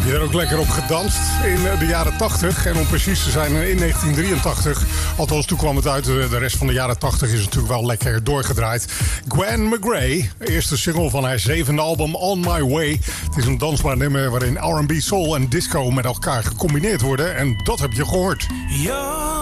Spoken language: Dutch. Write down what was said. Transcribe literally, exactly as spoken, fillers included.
Heb je er ook lekker op gedanst in de jaren tachtig? En om precies te zijn in negentien drieëntachtig. Althans, toen kwam het uit. De rest van de jaren tachtig is natuurlijk wel lekker doorgedraaid. Gwen McRae, eerste single van haar zevende album On My Way. Het is een dansbaar nummer waarin R en B, soul en disco met elkaar gecombineerd worden. En dat heb je gehoord. Ja.